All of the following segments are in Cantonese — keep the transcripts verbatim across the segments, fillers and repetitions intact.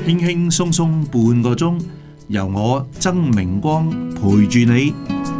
輕輕鬆鬆半個鐘，由我曾明光陪住你。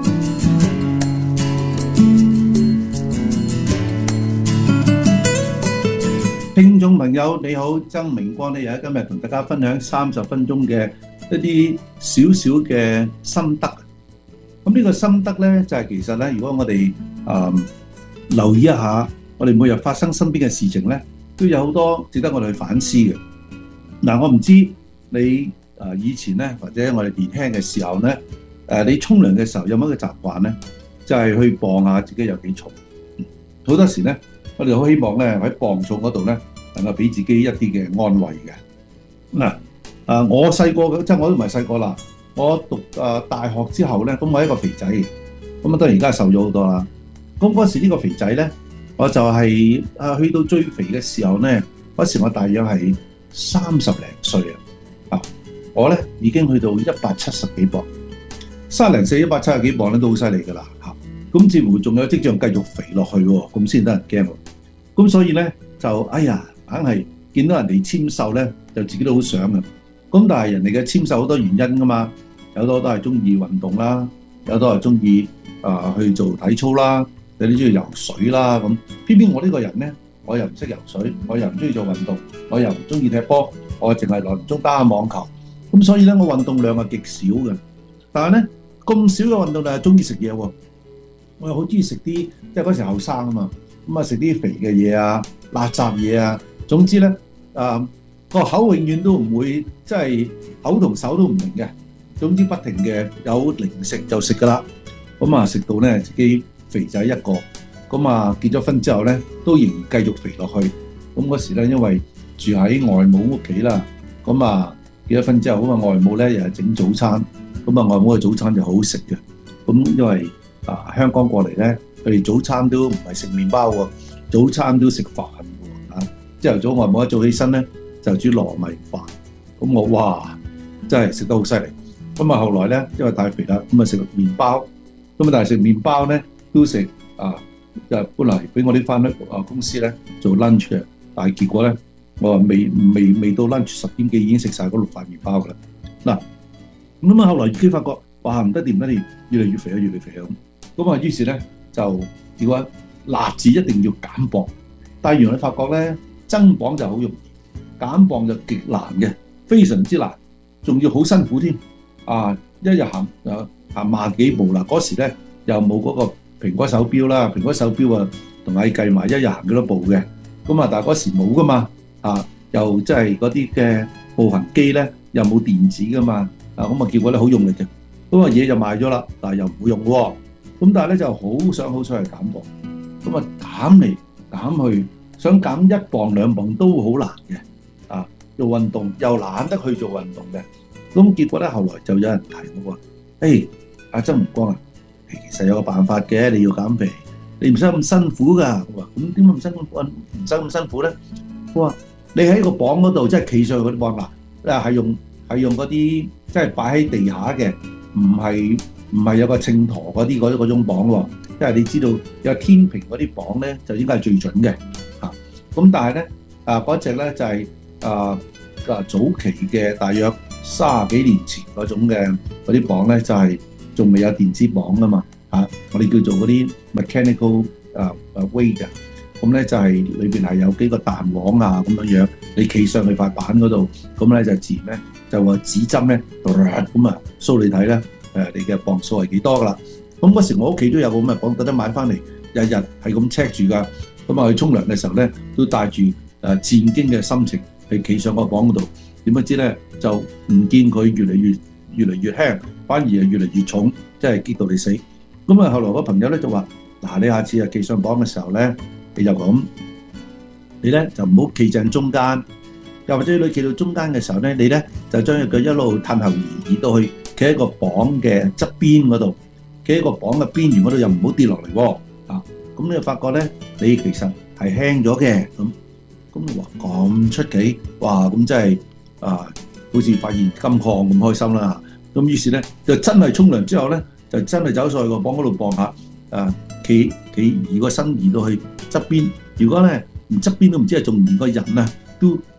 聽眾朋友你好，曾明光呢，又喺今日同大家分享三十分鐘嘅一啲少少嘅心得。咁呢個心得呢，就係、是、其實呢，如果我哋誒、呃、留意一下，我哋每日發生身邊嘅事情呢，都有好多值得我哋去反思嘅。嗱，我唔知你誒、呃、以前呢，或者我哋年輕嘅時候呢，誒、呃、你沖涼嘅時候有冇一個習慣呢？就係、是、去磅下自己有幾重。好多時呢，我哋好希望呢喺磅重嗰度呢，能夠俾自己一啲嘅安慰嘅。嗱，誒我細個即係我都唔係細個啦。我讀誒大學之後咧，咁我係一個肥仔，咁啊當然而家瘦咗好多啦。咁嗰時呢個肥仔咧，我就係誒去到最肥嘅時候咧，嗰時我大約係三十零歲啊。啊，我咧已經去到一百七十幾磅，三零四一百七十幾磅咧都好犀利㗎啦嚇。咁似乎仲有跡象繼續肥落去喎，咁先得人驚喎。咁所以咧就哎呀，硬係見到人哋纖瘦咧，就自己都好想嘅。咁但係人哋嘅纖瘦好多原因㗎嘛。有多都係中意運動啦，有多係中意啊去做體操啦，有啲中意游水啦咁。偏偏我呢個人咧，我又唔識游水，我又唔中意做運動，我又唔中意踢波，我淨係耐唔中打下網球。咁所以咧，我運動量係極少嘅。但係咧，咁少嘅運動量係中意食嘢喎。我又好中意食啲，即係嗰時後生啊嘛，咁啊食啲肥嘅嘢啊、垃圾嘢啊。總之咧，啊個口永遠都唔會，即係口同手都唔明嘅。總之不停嘅有零食就食㗎啦，咁啊食到咧自己肥仔一個，咁啊結咗婚之後咧都仍然繼續肥落去。咁嗰時咧因為住喺外母屋企啦，咁啊結咗婚之後咁啊外母咧又係整早餐，咁啊外母嘅早餐就好食嘅。咁因為啊香港過嚟咧，佢哋早餐都唔係食麵包喎，早餐都食飯喎啊！朝頭早外母一早起身咧就煮糯米飯，咁我哇真係食得好犀利。咁啊，後來咧，因為太肥啦，咁啊食麵包，咁啊但係食麵包咧都食啊，就本來俾我啲翻咧啊公司咧做 lunch 嘅，但係結果咧我話未未未到 lunch 十點幾已經食晒嗰六塊麵包㗎啦。嗱，咁啊後來自己發覺哇唔得掂唔得掂，越嚟越肥啊越嚟越肥啊咁，咁啊於是咧就結果立志一定要減磅，但係原來你發覺咧增磅就好容易，減磅就極難嘅，非常之難，仲要好辛苦添。啊！一日行啊行萬幾步啦，嗰時咧又冇嗰個蘋果手錶啦，蘋果手錶啊同你計埋一日行幾多步嘅，咁啊但係嗰時冇噶嘛，啊又即係嗰啲嘅步行機咧又冇電子噶嘛，啊咁啊結果咧好用力嘅，咁啊嘢就賣咗啦，但係又唔好用喎，咁但係咧就好想好想去減磅，咁啊減嚟減去，想減一磅兩磅都好難嘅，啊做運動又懶得去做運動嘅。咁結果咧，後來就有人提我話：誒，阿曾明光啊，其實有個辦法嘅，你要減肥，你唔使咁辛苦㗎。我話：咁點解唔辛苦？唔使咁辛苦咧？我話：你喺個磅嗰度，即係企上去嗰啲磅嗱，啊係用係用嗰啲即係擺喺地下嘅，唔係唔係有個秤砣嗰啲嗰嗰種磅喎。因為你知道有天平嗰啲磅咧，就應該係最準嘅嚇。咁但係咧，啊嗰隻咧就係啊啊早期嘅大約三十幾年前嗰種嘅嗰啲磅咧，就係仲未有電子磅噶嘛嚇，我哋叫做嗰啲 mechanical 啊啊 weight 嘅，咁咧就係裏邊係有幾個彈簧啊咁樣樣，你企上去塊板嗰度，咁咧就自然咧就話指針咧咁啊 show 你睇咧誒你嘅磅數係幾多噶啦。咁嗰時我屋企都有個咁嘅磅，特登買翻嚟，日日係咁 check 住噶。咁啊去沖涼嘅時候咧，都帶住誒戰驚嘅心情去企上個磅嗰度。點不知咧就唔見佢越嚟越越嚟越輕，反而係越嚟越重，真係激到你死。咁啊後來個朋友咧就話：嗱，你下次啊企上磅嘅時候咧，你就咁，你咧就唔好企正中間，又或者你企到中間嘅時候咧，你咧就將佢一路褪後移移到去企喺個磅嘅側邊嗰度。企喺個磅嘅邊緣嗰度又唔好跌落嚟喎，啊！咁你就發覺咧，你其實係輕咗嘅，咁咁你話咁出奇，哇！咁真係啊，好似發現金礦咁開心啦！咁於是咧就真係沖涼之後咧，就真係走上去個磅嗰度磅下，啊，企企移個身移到去側邊。如果咧連側邊都唔知係仲唔連個人啊，都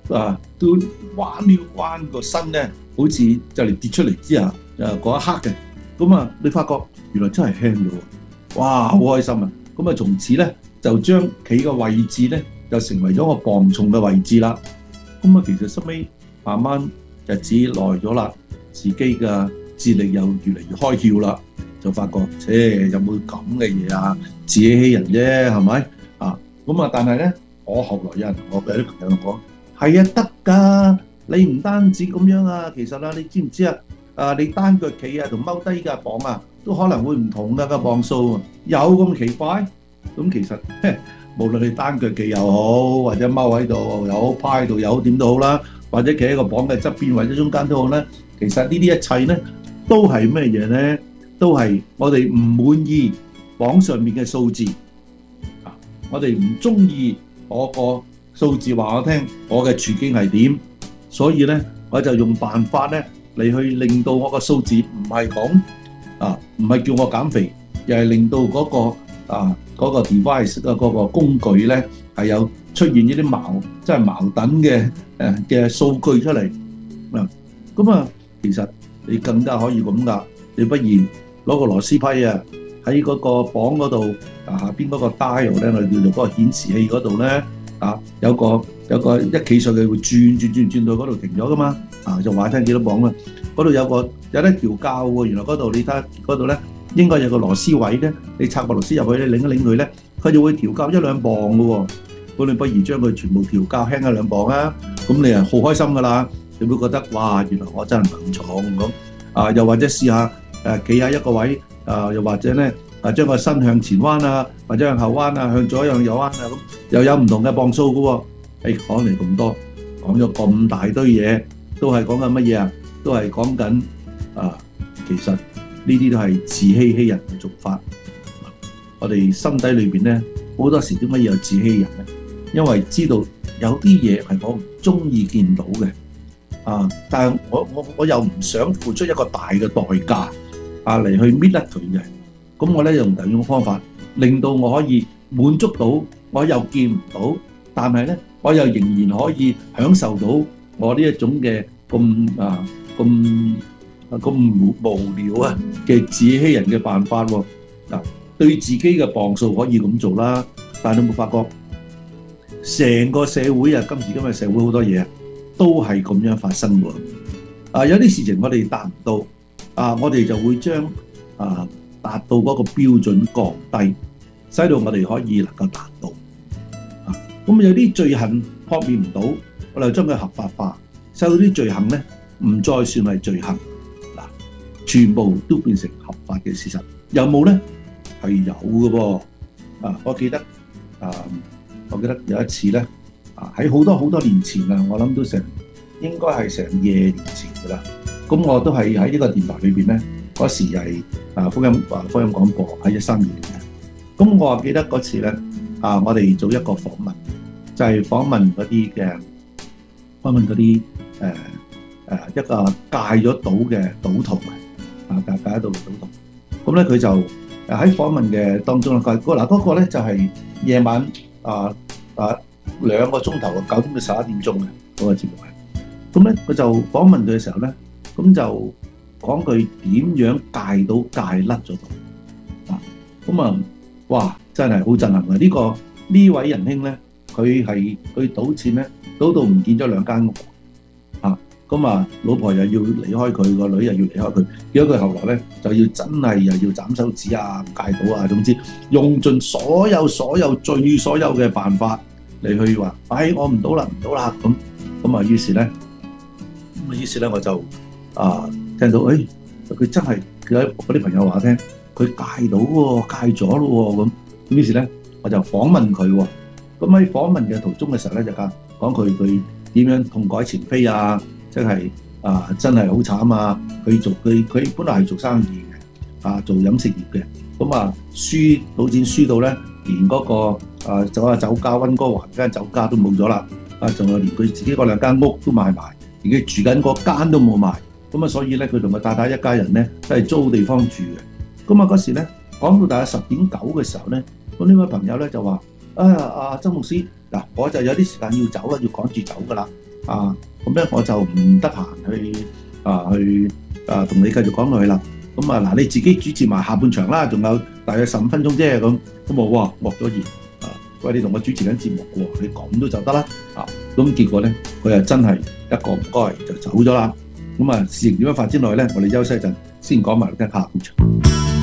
啊都彎了彎個身咧，好似就嚟跌出嚟之後，誒嗰一刻嘅，咁啊你發覺原來真係輕咗喎，哇好開心啊！咁啊從此咧就將企嘅位置咧就成為咗個磅重嘅位置啦。咁啊其實收尾慢慢日子耐咗啦，自己嘅智力又越嚟越開竅啦，就發覺，切有冇咁嘅嘢啊？自欺欺人啫，係咪啊？咁啊，但係咧，我後來有人同我有啲朋友講，係啊，得㗎，你唔單止咁樣啊，其實啊，你知唔知啊？啊，你單腳企啊，同踎低嘅磅啊，都可能會唔同㗎個磅數，有咁奇怪？咁其實，無論你單腳企又好，或者踎喺度又好，趴喺度又好，點都好啦，或者企喺個磅嘅側邊或者中間都好咧，其實呢啲一切咧，都係咩嘢咧？都係我哋唔滿意榜上面嘅數字，啊！我哋唔中意我個數字話我聽，我嘅處境係點，所以咧我就用辦法咧嚟去令到我個數字唔係講啊，唔係叫我減肥，又係令到嗰個啊嗰個 device 嘅嗰個工具咧係有出現呢啲矛即係矛盾嘅誒嘅數據出嚟啊！咁啊，其實你更加可以咁噶，你不如攞個螺絲批啊，喺嗰個磅嗰度啊下邊嗰個 dial 咧，我哋叫做嗰個顯示器嗰度咧啊，有個有個一企上去會轉轉轉轉到嗰度停咗噶嘛啊，就話聽幾多磅啊，嗰度有個有得調校喎，原來嗰度你睇嗰度咧應該有個螺絲位咧，你插個螺絲入去咧，擰一擰佢咧，佢就會調校一兩磅嘅喎，咁你不如將佢全部調校輕一兩磅啊，咁你係好開心噶啦，你會覺得哇，原來我真係唔重咁啊，又或者試下。誒企喺一個位，啊又或者咧，啊將個身向前彎啊，或者向後彎啊，向左向右彎啊，咁又有唔同嘅磅數嘅喎。誒講嚟咁多，講咗咁大堆嘢，都係講緊乜嘢啊？都係講緊啊，其實呢啲都係自欺欺人嘅做法。我哋心底裏邊咧，好多時點解要有自欺人咧？因為知道有啲嘢係我唔中意見到嘅，啊，但係我我我又唔想付出一個大嘅代價。啊嚟去搣甩佢嘅，咁我咧用第二種方法，令到我可以滿足到，我又見唔到，但係咧我又仍然可以享受到我呢一種嘅咁啊咁啊咁無無聊啊嘅自欺人嘅辦法喎。嗱，對自己嘅磅數可以咁做啦，但係你有冇發覺成個社會啊，今時今日社會好多嘢啊，都係咁樣發生喎。啊，有啲事情我哋達唔到。啊！我哋就會將啊達到嗰個標準降低，使到我哋可以能夠達到。啊，咁有啲罪行撲滅唔到，我哋將佢合法化，使到啲罪行咧唔再算係罪行，嗱，全部都變成合法嘅事實。有冇咧？係有嘅噃。啊，我記得啊，我記得有一次咧，啊喺好多好多年前啊，我諗都成應該係成廿年前㗎啦。咁我都係喺呢個電台裏邊咧，嗰時係啊福音啊福音廣播喺一三二年嘅。咁我記得嗰次咧啊，我哋做一個訪問，就係、是、訪問嗰啲嘅訪問嗰啲誒誒一個戒咗賭嘅賭徒啊，戒戒咗賭嘅賭徒。咁咧佢就誒喺訪問嘅當中咧，佢嗱嗰個咧就係、是、夜晚啊啊兩個鐘頭嘅九點到十一點鐘嘅嗰個節目係。咁咧佢就訪問佢嘅時候咧。咁就講佢點樣戒到戒甩咗賭啊！咁啊，哇，真係好震撼嘅呢、這個呢位仁兄咧，佢係佢賭錢咧，賭到唔見咗兩間屋啊！咁啊，老婆又要離開佢，個女又要離開佢，結果佢後來咧就要真係又要斬手指啊、戒賭啊，總之用盡所有所有最所有嘅辦法嚟去話，唉、哎，我唔賭啦，唔賭啦咁咁啊！於是咧，咁啊，於是咧我就。啊！聽到誒，佢、哎、真係佢嗰啲朋友話聽，佢戒到喎，戒咗咯喎咁。於是咧，我就訪問佢喎。咁喺訪問嘅途中嘅時候咧，就講講佢佢點樣痛改前非啊！即係啊，真係好慘啊！佢做佢佢本來係做生意嘅，啊做飲食業嘅。咁啊，輸賭錢輸到咧，連嗰、那個啊走下酒家溫哥華間酒家都冇咗啦。啊，仲有連佢自己嗰兩間屋都賣埋，而佢住緊嗰間都冇賣。咁啊，所以咧，佢同佢太太一家人咧都係租地方住嘅。咁啊，嗰時咧講到大概十點九嘅時候咧，咁呢位朋友咧就話：啊啊，曾牧師，嗱，我就有啲時間要走啦，要趕住走噶啦。 啊，咁咧我就唔得閒去啊去啊同你繼續講落去啦。咁啊嗱，你自己主持埋下半場啦，仲有大約十五分鐘啫咁。咁我哇惡咗言啊！喂，你同我主持緊節目嘅喎，你講都就得啦啊！咁結果咧，佢又真係一個唔該就走咗啦。咁啊，事情點樣發展落去咧？我哋休息一陣先講埋聽下半場。